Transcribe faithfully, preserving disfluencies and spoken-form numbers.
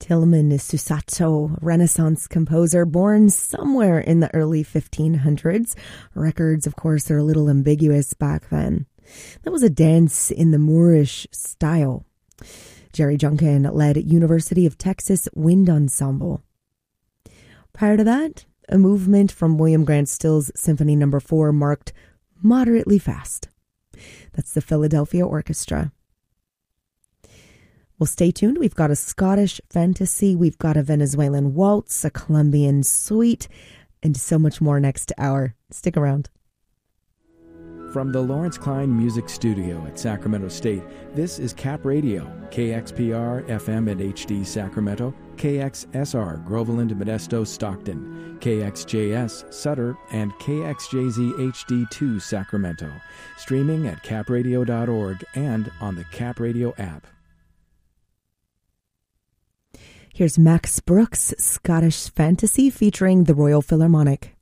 Tilman Susato, Renaissance composer born somewhere in the early fifteen hundreds. Records, of course, are a little ambiguous back then. That was a dance in the Moorish style. Jerry Junkin led University of Texas Wind Ensemble. Prior to that, a movement from William Grant Still's Symphony Number four marked moderately fast. That's the Philadelphia Orchestra. Well, stay tuned. We've got a Scottish fantasy, we've got a Venezuelan waltz, a Colombian suite, and so much more next hour. Stick around. From the Lawrence Klein Music Studio at Sacramento State, this is Cap Radio, K X P R, F M and H D Sacramento, K X S R, Groveland, Modesto, Stockton, K X J S, Sutter, and K X J Z H D two, Sacramento. Streaming at cap radio dot org and on the Cap Radio app. Here's Max Brooks' Scottish Fantasy featuring the Royal Philharmonic.